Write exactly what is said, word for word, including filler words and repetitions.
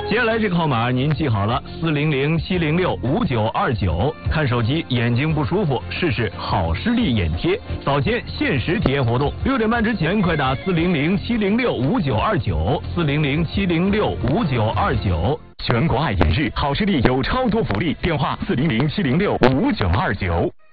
接下来这个号码您记好了，四零零七零六五九二九。看手机眼睛不舒服，试试好视力眼贴，早间限时体验活动，六点半之前快打四零零七零六五九二九，四零零七零六五九二九。 全国爱眼日，好视力有超多福利，电话四零零七零六五九二九。